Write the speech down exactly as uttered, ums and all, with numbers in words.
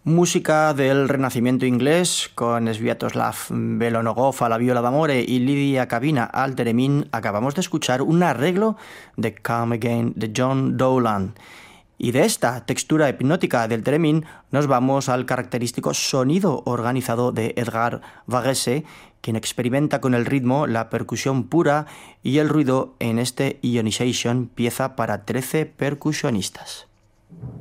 Música del Renacimiento inglés con Sviatoslav Belonogov a la viola d'amore y Lidia Kavina al theremin. Acabamos de escuchar un arreglo de Come Again de John Dowland. Y de esta textura hipnótica del theremin nos vamos al característico sonido organizado de Edgar Varèse, quien experimenta con el ritmo, la percusión pura y el ruido en este Ionization, pieza para trece percusionistas.